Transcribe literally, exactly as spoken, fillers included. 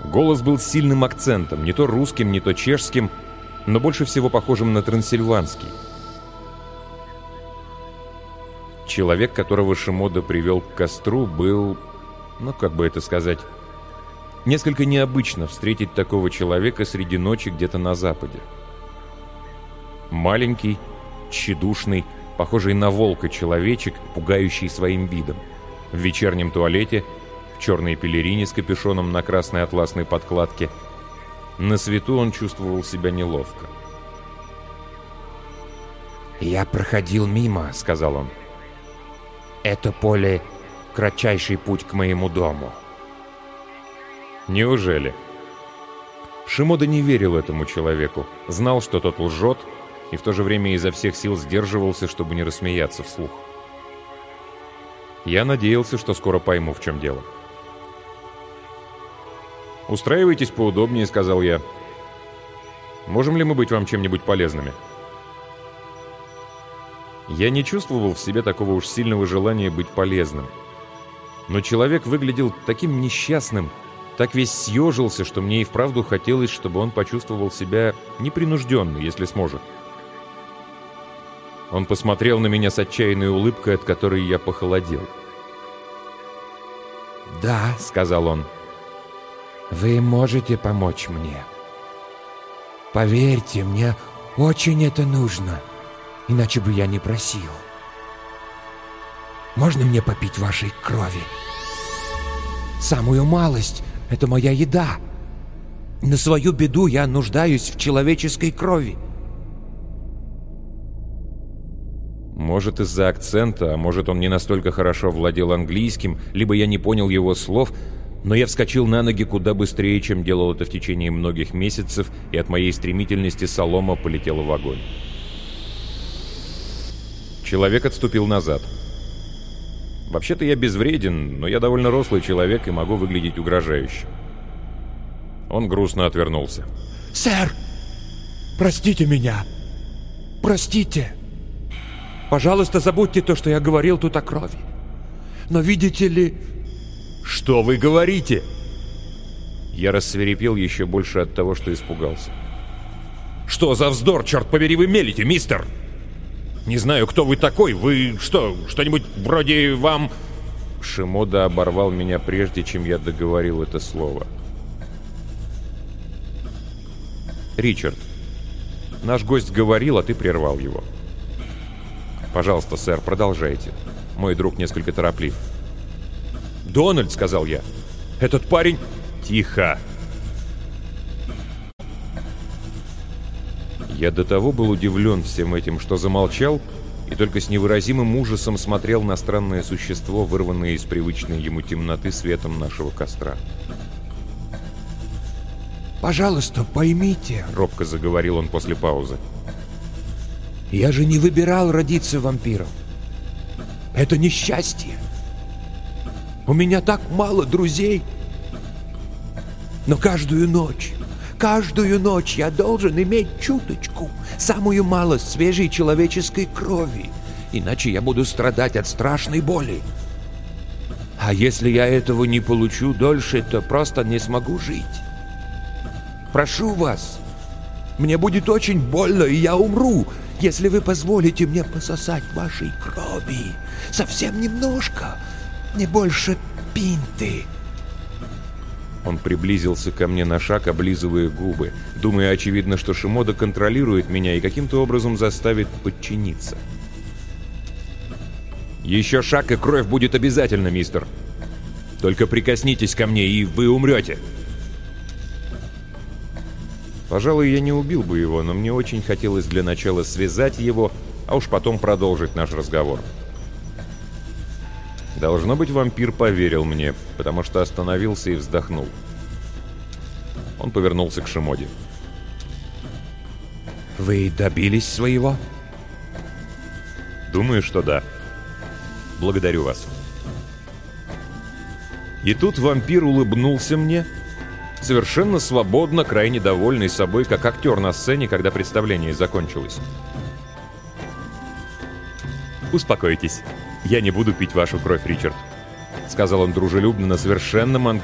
Голос был с сильным акцентом, не то русским, не то чешским, но больше всего похожим на трансильванский. Человек, которого Шимода привел к костру, был, ну как бы это сказать, несколько необычно встретить такого человека среди ночи где-то на западе. Маленький, тщедушный, похожий на волка человечек, пугающий своим видом. В вечернем туалете, в черной пелерине с капюшоном на красной атласной подкладке. На свету он чувствовал себя неловко. «Я проходил мимо», — сказал он. «Это поле — кратчайший путь к моему дому». Неужели? Шимода не верил этому человеку, знал, что тот лжет, и в то же время изо всех сил сдерживался, чтобы не рассмеяться вслух. Я надеялся, что скоро пойму, в чем дело. «Устраивайтесь поудобнее», — сказал я. «Можем ли мы быть вам чем-нибудь полезными?» Я не чувствовал в себе такого уж сильного желания быть полезным. Но человек выглядел таким несчастным, так весь съежился, что мне и вправду хотелось, чтобы он почувствовал себя непринужденно, если сможет. Он посмотрел на меня с отчаянной улыбкой, от которой я похолодел. «Да», — сказал он, — «вы можете помочь мне. Поверьте, мне очень это нужно, иначе бы я не просил. Можно мне попить вашей крови? Самую малость — это моя еда. На свою беду я нуждаюсь в человеческой крови». Может, из-за акцента, а может, он не настолько хорошо владел английским, либо я не понял его слов, но я вскочил на ноги куда быстрее, чем делал это в течение многих месяцев, и от моей стремительности солома полетела в огонь. Человек отступил назад. Вообще-то я безвреден, но я довольно рослый человек и могу выглядеть угрожающе. Он грустно отвернулся. «Сэр, простите меня. Простите. Пожалуйста, забудьте то, что я говорил тут о крови. Но видите ли...» «Что вы говорите?» Я рассвирепел еще больше от того, что испугался. «Что за вздор, черт побери, вы мелите, мистер? Не знаю, кто вы такой. Вы что, что-нибудь вроде вам...» Шимода оборвал меня прежде, чем я договорил это слово. «Ричард, наш гость говорил, а ты прервал его. Пожалуйста, сэр, продолжайте. Мой друг несколько тороплив». «Дональд», — сказал я, — «этот парень...» «Тихо!» Я до того был удивлен всем этим, что замолчал, и только с невыразимым ужасом смотрел на странное существо, вырванное из привычной ему темноты светом нашего костра. «Пожалуйста, поймите», — робко заговорил он после паузы. «Я же не выбирал родиться вампиром. Это несчастье. У меня так мало друзей. Но каждую ночь, каждую ночь я должен иметь чуточку, самую малость свежей человеческой крови, иначе я буду страдать от страшной боли. А если я этого не получу дольше, то просто не смогу жить. Прошу вас, мне будет очень больно, и я умру, если вы позволите мне пососать вашей крови. Совсем немножко, не больше пинты». Он приблизился ко мне на шаг, облизывая губы, думая, очевидно, что Шимода контролирует меня и каким-то образом заставит подчиниться. «Еще шаг, и кровь будет обязательно, мистер. Только прикоснитесь ко мне, и вы умрете». Пожалуй, я не убил бы его, но мне очень хотелось для начала связать его, а уж потом продолжить наш разговор. Должно быть, вампир поверил мне, потому что остановился и вздохнул. Он повернулся к Шимоде. «Вы добились своего?» «Думаю, что да. Благодарю вас». И тут вампир улыбнулся мне, совершенно свободно, крайне довольный собой, как актер на сцене, когда представление закончилось. «Успокойтесь, я не буду пить вашу кровь, Ричард», — сказал он дружелюбно на совершенном английском.